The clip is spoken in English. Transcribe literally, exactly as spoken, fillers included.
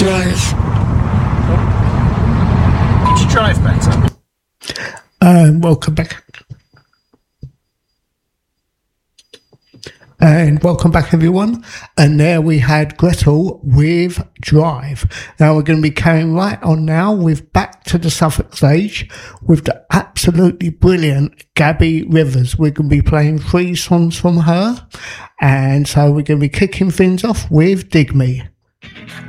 drive. Could you drive better? Um, welcome back. And welcome back, everyone. And there we had Gretel with Drive. Now we're going to be carrying right on now with Back to the Suffolk Stage with the absolutely brilliant Gabby Rivers. We're going to be playing three songs from her. And so we're going to be kicking things off with Dig Me.